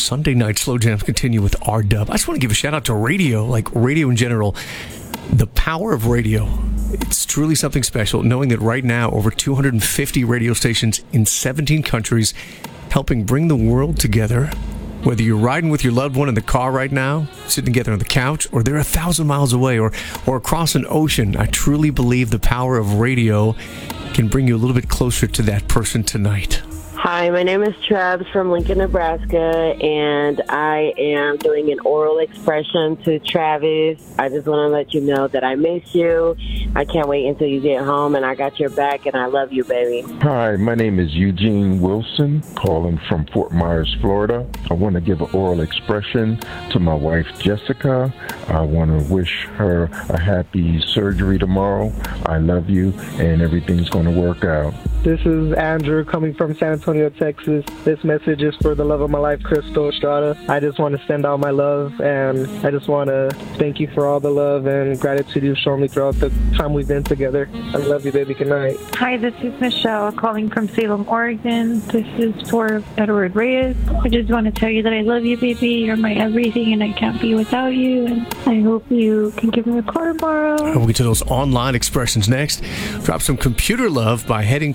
Sunday night slow jams continue with R-Dub. I just want to give a shout out to radio, like radio in general. The power of radio. It's truly something special, knowing that right now over 250 radio stations in 17 countries helping bring the world together. Whether you're riding with your loved one in the car right now, sitting together on the couch, or they're 1,000 miles away, or across an ocean, I truly believe the power of radio can bring you a little bit closer to that person tonight. Hi, my name is Trebs from Lincoln, Nebraska, and I am doing an oral expression to Travis. I just want to let you know that I miss you. I can't wait until you get home, and I got your back, and I love you, baby. Hi, my name is Eugene Wilson, calling from Fort Myers, Florida. I want to give an oral expression to my wife, Jessica. I want to wish her a happy surgery tomorrow. I love you, and everything's going to work out. This is Andrew coming from San Antonio, Texas. This message is for the love of my life, Crystal Estrada. I just want to send out my love, and I just want to thank you for all the love and gratitude you've shown me throughout the time we've been together. I love you, baby. Good night. Hi, this is Michelle calling from Salem, Oregon. This is for Edward Reyes. I just want to tell you that I love you, baby. You're my everything, and I can't be without you. And I hope you can give me a call tomorrow. We'll get to those online expressions next. Drop some computer love by heading